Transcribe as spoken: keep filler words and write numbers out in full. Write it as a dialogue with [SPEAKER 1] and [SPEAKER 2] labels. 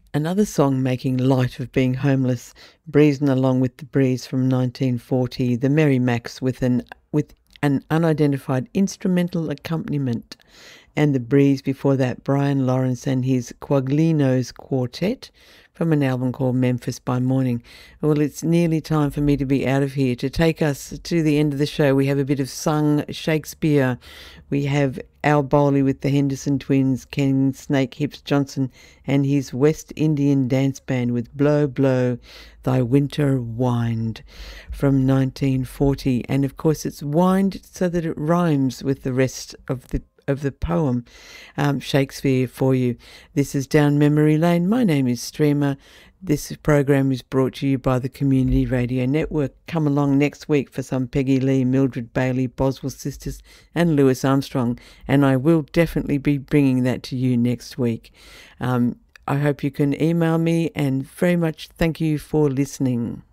[SPEAKER 1] Another song making light of being homeless, Breezing Along with the Breeze from nineteen forty, the Merry Macs with an with an unidentified instrumental accompaniment. And the Breeze before that, Brian Lawrence and his Quaglinos Quartet from an album called Memphis by Morning. Well, it's nearly time for me to be out of here. To take us to the end of the show, we have a bit of sung Shakespeare. We have Al Bowley with the Henderson Twins, Ken Snake Hips Johnson and his West Indian dance band with Blow, Blow, Thy Winter Wind from nineteen forty. And of course it's wind so that it rhymes with the rest of the of the poem, um, Shakespeare for you. This is Down Memory Lane. My name is Streamer. This program is brought to you by the Community Radio Network. Come along next week for some Peggy Lee, Mildred Bailey, Boswell Sisters and Louis Armstrong, and I will definitely be bringing that to you next week. Um, I hope you can email me, and very much thank you for listening.